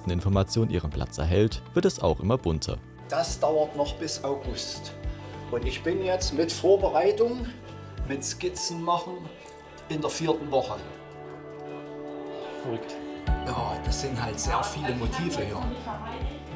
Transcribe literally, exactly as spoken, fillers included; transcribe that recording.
Touristeninformation ihren Platz erhält, wird es auch immer bunter. Das dauert noch bis August. Und ich bin jetzt mit Vorbereitung, mit Skizzen machen in der vierten Woche. Verrückt. Ja, das sind halt sehr viele Motive hier.